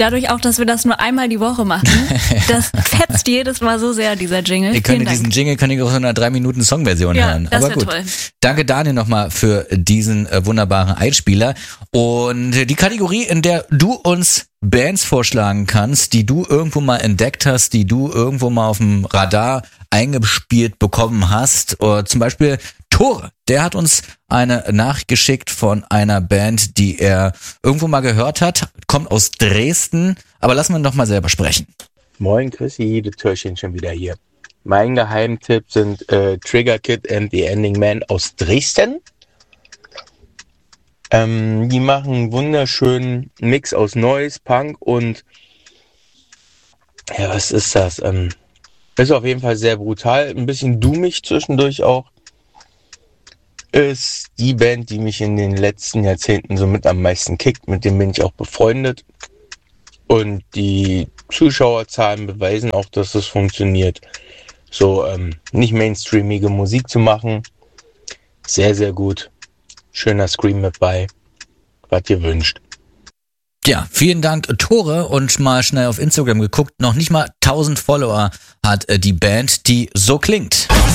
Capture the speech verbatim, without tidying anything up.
dadurch auch, dass wir das nur einmal die Woche machen, das fetzt jedes Mal so sehr, dieser Jingle. Ihr könnt diesen Jingle könnt ihr auch in einer drei Minuten Songversion ja, hören. Das Aber gut. Toll. Danke Daniel nochmal für diesen äh, wunderbaren Einspieler. Und äh, die Kategorie, in der du uns Bands vorschlagen kannst, die du irgendwo mal entdeckt hast, die du irgendwo mal auf dem Radar eingespielt bekommen hast. Oder zum Beispiel Tore, der hat uns eine Nachricht geschickt von einer Band, die er irgendwo mal gehört hat, kommt aus Dresden, aber lassen wir ihn doch mal selber sprechen. Moin Chrissy, das Türchen schon wieder hier. Mein Geheimtipp sind äh, Trigger Kid and the Ending Man aus Dresden. Ähm, die machen einen wunderschönen Mix aus Noise, Punk und ja, was ist das? Ähm, ist auf jeden Fall sehr brutal, ein bisschen doomig zwischendurch auch. Ist die Band, die mich in den letzten Jahrzehnten so mit am meisten kickt, mit dem bin ich auch befreundet. Und die Zuschauerzahlen beweisen auch, dass es funktioniert. So ähm, nicht mainstreamige Musik zu machen, sehr, sehr gut. Schöner Scream mit bei, was ihr wünscht. Ja, vielen Dank, Tore. Und mal schnell auf Instagram geguckt, noch nicht mal tausend Follower hat äh, die Band, die so klingt.